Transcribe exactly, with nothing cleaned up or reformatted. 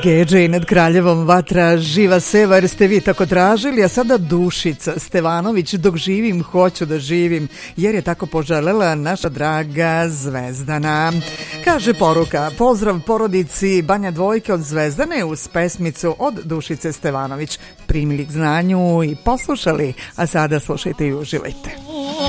Gedže i nad Kraljevom vatra živa seva jer ste vi tako tražili, a sada Dušica Stevanović, dok živim hoću da živim, jer je tako poželela naša draga Zvezdana. Kaže poruka, pozdrav porodici Banja Dvojke od Zvezdane uz pesmicu od Dušice Stevanović. Primili k znanju i poslušali, a sada slušajte i uživajte.